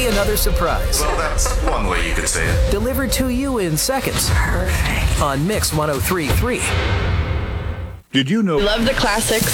another surprise. Well, that's one way you could say it. Delivered to you in seconds. Perfect. On Mix 103.3. Did you know? Love the classics.